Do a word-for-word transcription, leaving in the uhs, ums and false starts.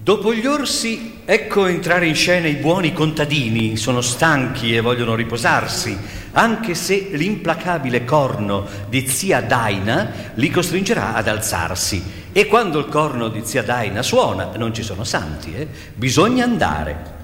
Dopo gli orsi, ecco entrare in scena i buoni contadini. Sono stanchi e vogliono riposarsi, anche se l'implacabile corno di zia Daina li costringerà ad alzarsi. E quando il corno di zia Daina suona, non ci sono santi, eh? Bisogna andare.